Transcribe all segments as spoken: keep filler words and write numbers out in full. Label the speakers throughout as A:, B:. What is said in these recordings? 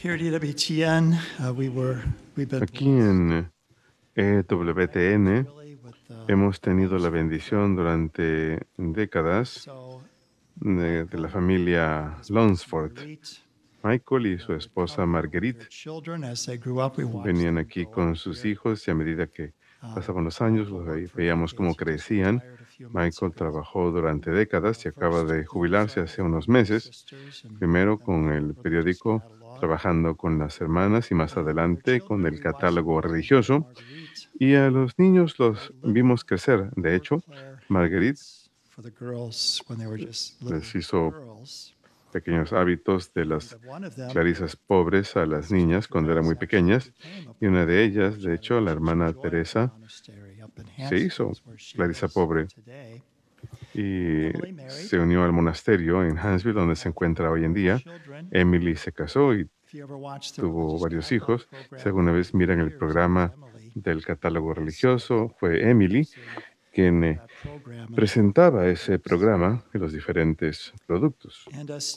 A: Here at E W T N, uh, we were, we've been
B: Aquí en E W T N
A: really with the
B: hemos tenido la bendición durante décadas
A: so
B: de, de la familia Lunsford. Michael y su esposa Marguerite
A: children as they grew up, we watched
B: venían
A: them
B: aquí
A: grow
B: con
A: up
B: sus
A: here.
B: hijos y a medida que
A: Uh,
B: pasaban los años, los
A: Michael
B: ve-
A: worked for
B: veíamos cómo
A: decades. He just
B: crecían.
A: retired a few months
B: Michael
A: ago.
B: trabajó durante décadas y
A: Uh,
B: acaba
A: first
B: de
A: with the
B: jubilarse
A: Newsark
B: hace unos
A: Family
B: meses.
A: Sisters and
B: Primero
A: then
B: con
A: the
B: el
A: Brothers
B: periódico,
A: Catalog.
B: trabajando con las hermanas y más
A: Uh, our
B: adelante con
A: children,
B: el
A: we watched them
B: catálogo
A: grow.
B: religioso.
A: Marguerite,
B: Y a los niños
A: very
B: los
A: little
B: vimos crecer. De
A: for
B: hecho,
A: Claire
B: Marguerite
A: habits for the girls when they were just little
B: les hizo
A: girls.
B: pequeños hábitos de
A: And
B: las
A: one of them,
B: clarisas pobres a las niñas cuando eran muy pequeñas. Y una de ellas, de hecho, la hermana Teresa, se hizo clarisa pobre y se unió al monasterio en Huntsville, donde se encuentra hoy en día. Emily se casó y tuvo varios hijos. Si alguna vez miran el programa del catálogo religioso, fue Emily quien eh, presentaba ese programa y los diferentes productos.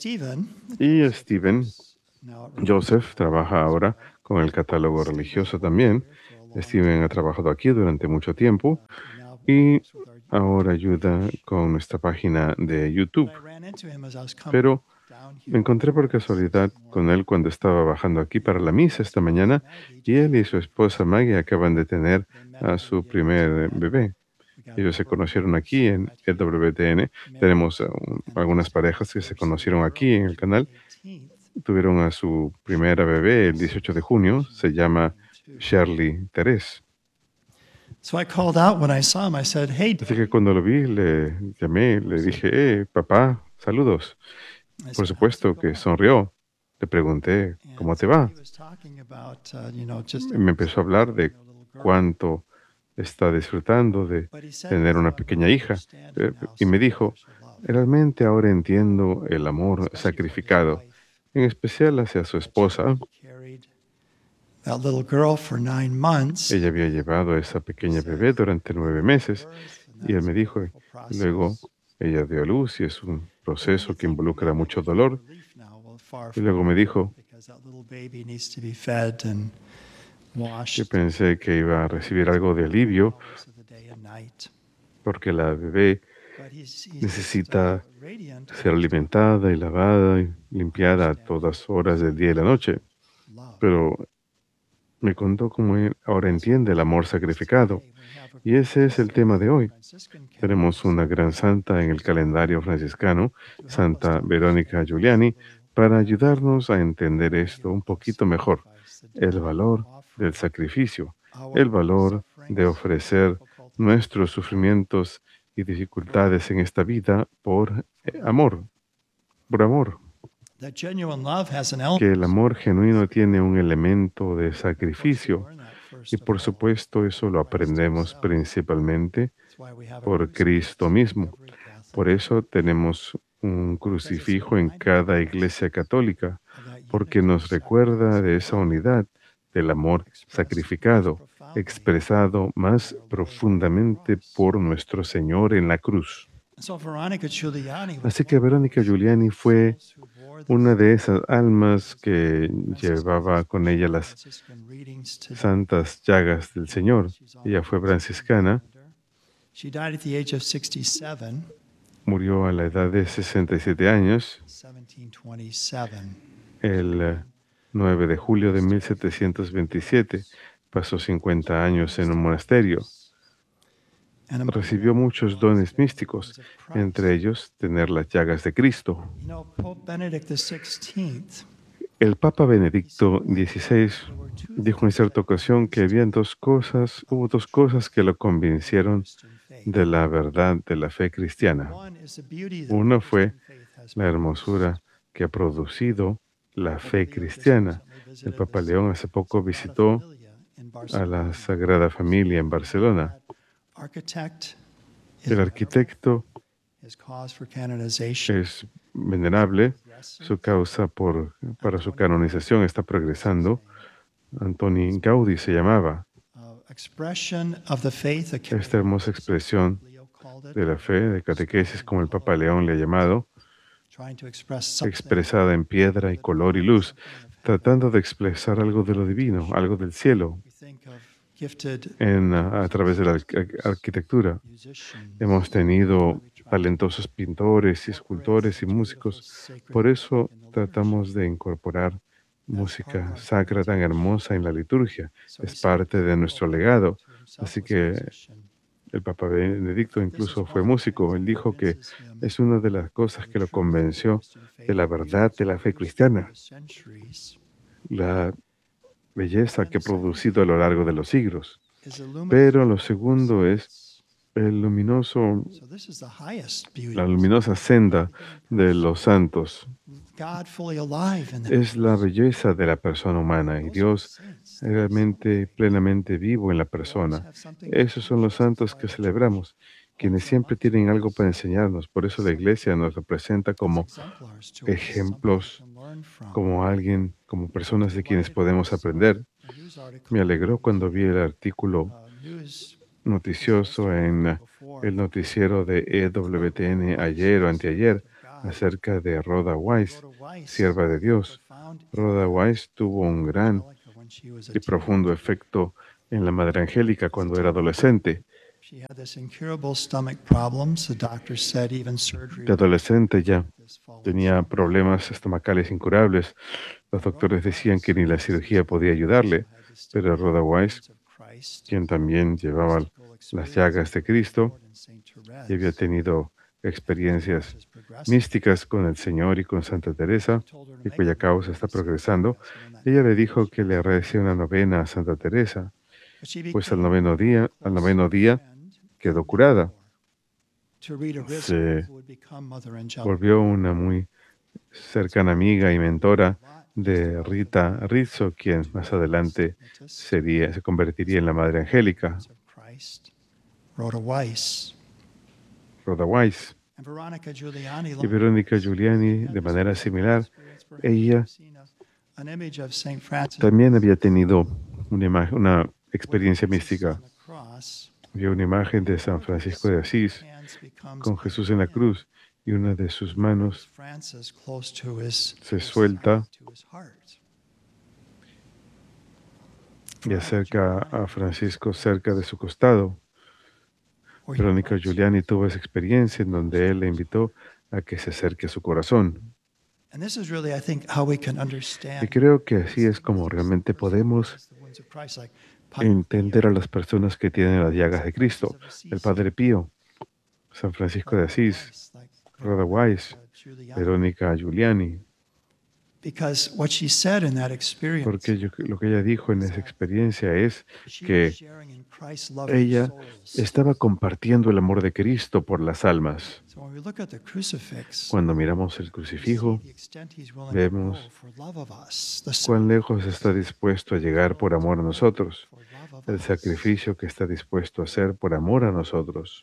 B: Y Stephen Joseph trabaja ahora con el catálogo religioso también. Steven ha trabajado aquí durante mucho tiempo y ahora ayuda con nuestra página de YouTube. Pero me encontré por casualidad con él cuando estaba bajando aquí para la misa esta mañana y él y su esposa Maggie acaban de tener a su primer bebé. Ellos se conocieron aquí en E W T N. Tenemos uh, algunas parejas que se conocieron aquí en el canal. Tuvieron a su primera bebé el dieciocho de junio. Se llama Shirley Terese.
A: So I called out when I saw him. I said, "Hey."
B: Así que cuando lo vi, le llamé, le dije, eh, papá, saludos. Por supuesto que sonrió. Le pregunté, ¿cómo te va? Y me empezó a hablar de cuánto está disfrutando de tener una pequeña hija. Eh, y me dijo, realmente ahora entiendo el amor sacrificado, en especial hacia su esposa. Ella había llevado a esa pequeña bebé durante nueve meses y él me dijo, luego ella dio a luz y es un proceso que involucra mucho dolor. Y luego me dijo que pensé que iba a recibir algo de alivio porque la bebé necesita ser alimentada y lavada y limpiada a todas horas del día y la noche. Pero me contó cómo él ahora entiende el amor sacrificado. Y ese es el tema de hoy. Tenemos una gran santa en el calendario franciscano, Santa Verónica Giuliani, para ayudarnos a entender esto un poquito mejor. El valor del sacrificio, el valor de ofrecer nuestros sufrimientos y dificultades en esta vida por eh, amor, por amor. Que el amor genuino tiene un elemento de sacrificio y por supuesto eso lo aprendemos principalmente por Cristo mismo. Por eso tenemos un crucifijo en cada iglesia católica, porque nos recuerda de esa unidad del amor sacrificado, expresado más profundamente por nuestro Señor en la cruz. Así que Verónica Giuliani fue una de esas almas que llevaba con ella las santas llagas del Señor. Ella fue franciscana. Murió a la edad de sesenta y siete años, el nueve de julio de mil setecientos veintisiete. Pasó cincuenta años en un monasterio. Recibió muchos dones místicos, entre ellos tener las llagas de Cristo. El Papa Benedicto dieciséis dijo en cierta ocasión que habían dos cosas, hubo dos cosas que lo convencieron de la verdad de la fe cristiana. Una fue la hermosura que ha producido la fe cristiana. El Papa León hace poco visitó a la Sagrada Familia en Barcelona. El arquitecto es venerable, su causa por, para su canonización está progresando. Antoni Gaudí se llamaba. Esta hermosa expresión de la fe, de catequesis, como el Papa León le ha llamado, expresada en piedra y color y luz, tratando de expresar algo de lo divino, algo del cielo, en, a, a través de la arqu- arquitectura. Hemos tenido talentosos pintores y escultores y músicos. Por eso tratamos de incorporar música sacra tan hermosa en la liturgia. Es parte de nuestro legado. Así que el Papa Benedicto incluso fue músico. Él dijo que es una de las cosas que lo convenció de la verdad de la fe cristiana, la belleza que ha producido a lo largo de los siglos. Pero lo segundo es el luminoso, la luminosa senda de los santos. Es la belleza de la persona humana y Dios realmente plenamente vivo en la persona. Esos son los santos que celebramos, quienes siempre tienen algo para enseñarnos. Por eso la Iglesia nos representa como ejemplos, como alguien, como personas de quienes podemos aprender. Me alegró cuando vi el artículo noticioso en el noticiero de E W T N ayer o anteayer acerca de Rhoda Wise, sierva de Dios. Rhoda Wise tuvo un gran y profundo efecto en la Madre Angélica cuando era adolescente. De adolescente ya tenía problemas estomacales incurables. Los doctores decían que ni la cirugía podía ayudarle, pero Rhoda Wise, quien también llevaba las llagas de Cristo y había tenido experiencias místicas con el Señor y con Santa Teresa, y cuya causa está progresando, ella le dijo que le agradecía una novena a Santa Teresa, pues al noveno día, al noveno día quedó curada. Se volvió una muy cercana amiga y mentora de Rita Rizzo, quien más adelante sería, se convertiría en la Madre Angélica, Rhoda Wise. Y Verónica Giuliani, de manera similar, ella también había tenido una, imagen, una experiencia mística. Vio una imagen de San Francisco de Asís con Jesús en la cruz y una de sus manos se suelta y acerca a Francisco cerca de su costado. Verónica Giuliani tuvo esa experiencia en donde él le invitó a que se acerque a su corazón. Y creo que así es como realmente podemos entender a las personas que tienen las llagas de Cristo. El Padre Pío, San Francisco de Asís, Rhoda Wise, Verónica Giuliani. Porque yo, lo que ella dijo en esa experiencia es que ella estaba compartiendo el amor de Cristo por las almas. Cuando miramos el crucifijo, vemos cuán lejos está dispuesto a llegar por amor a nosotros, el sacrificio que está dispuesto a hacer por amor a nosotros.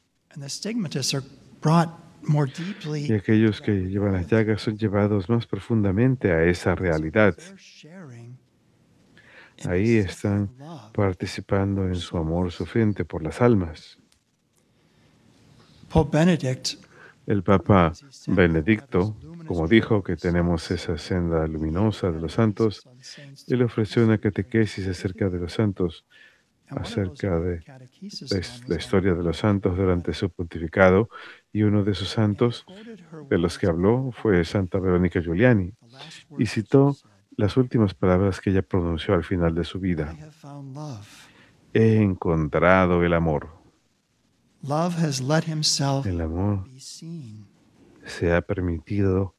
B: Y aquellos que llevan las llagas son llevados más profundamente a esa realidad. Ahí están participando en su amor sufriente por las almas. El Papa Benedicto, como dijo que tenemos esa senda luminosa de los santos, él ofreció una catequesis acerca de los santos, acerca de la historia de los santos durante su pontificado, y uno de esos santos de los que habló fue Santa Verónica Giuliani, y citó las últimas palabras que ella pronunció al final de su vida. He encontrado el amor. El amor se ha permitido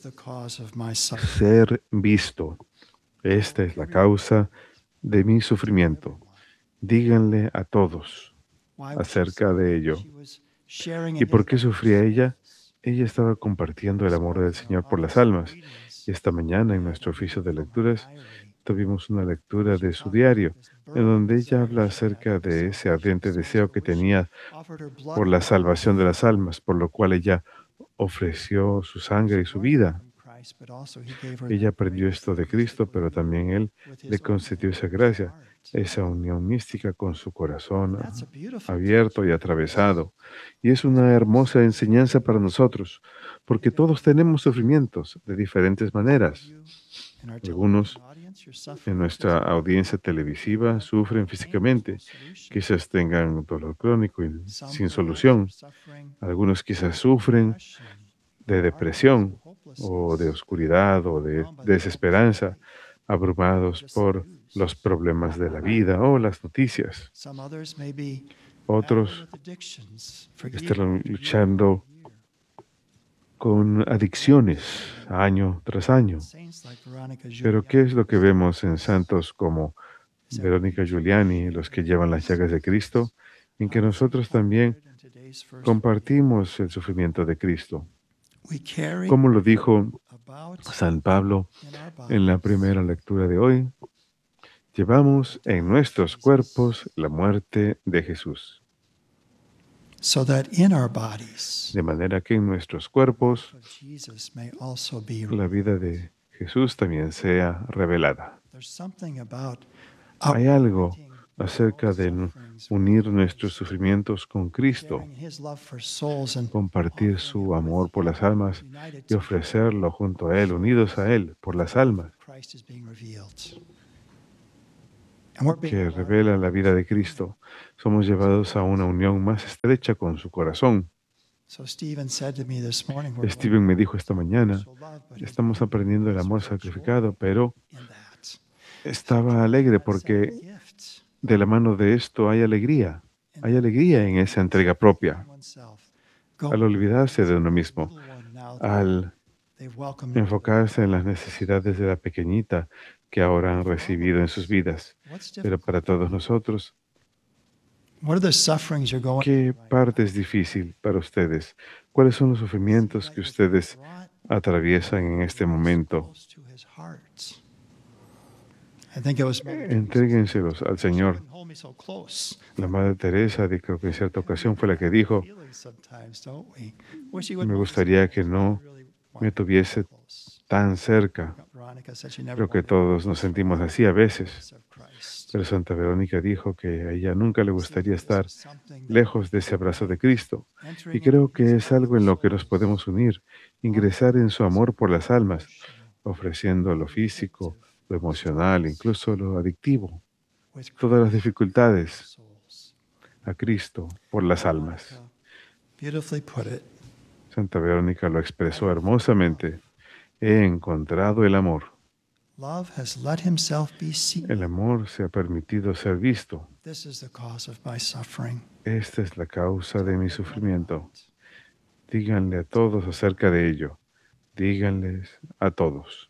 B: ser visto. Esta es la causa de mi sufrimiento. Díganle a todos acerca de ello. ¿Y por qué sufría ella? Ella estaba compartiendo el amor del Señor por las almas. Y esta mañana en nuestro oficio de lecturas tuvimos una lectura de su diario, en donde ella habla acerca de ese ardiente deseo que tenía por la salvación de las almas, por lo cual ella ofreció su sangre y su vida. Ella aprendió esto de Cristo, pero también Él le concedió esa gracia, esa unión mística con su corazón abierto y atravesado. Y es una hermosa enseñanza para nosotros, porque todos tenemos sufrimientos de diferentes maneras. Algunos en nuestra audiencia televisiva sufren físicamente, quizás tengan dolor crónico y sin solución. Algunos quizás sufren de depresión o de oscuridad o de desesperanza, abrumados por los problemas de la vida o las noticias. Otros están luchando con adicciones año tras año. Pero ¿qué es lo que vemos en santos como Verónica Giuliani, los que llevan las llagas de Cristo? En que nosotros también compartimos el sufrimiento de Cristo. Como lo dijo San Pablo en la primera lectura de hoy, llevamos en nuestros cuerpos la muerte de Jesús. De manera que en nuestros cuerpos la vida de Jesús también sea revelada. Hay algo acerca de unir nuestros sufrimientos con Cristo, compartir su amor por las almas y ofrecerlo junto a Él, unidos a Él por las almas, que revela la vida de Cristo. Somos llevados a una unión más estrecha con su corazón. Steven me dijo esta mañana, estamos aprendiendo el amor sacrificado, pero estaba alegre porque de la mano de esto hay alegría. Hay alegría en esa entrega propia. Al olvidarse de uno mismo, al enfocarse en las necesidades de la pequeñita que ahora han recibido en sus vidas. Pero para todos nosotros, ¿qué parte es difícil para ustedes? ¿Cuáles son los sufrimientos que ustedes atraviesan en este momento? Entréguenselos al Señor. La Madre Teresa, creo que en cierta ocasión fue la que dijo, me gustaría que no me tuviese tan cerca. Creo que todos nos sentimos así a veces. Pero Santa Verónica dijo que a ella nunca le gustaría estar lejos de ese abrazo de Cristo. Y creo que es algo en lo que nos podemos unir, ingresar en su amor por las almas, ofreciendo lo físico, lo emocional, incluso lo adictivo, todas las dificultades a Cristo por las almas. Santa Verónica lo expresó hermosamente. He encontrado el amor. El amor se ha permitido ser visto. Esta es la causa de mi sufrimiento. Díganle a todos acerca de ello. Díganles a todos.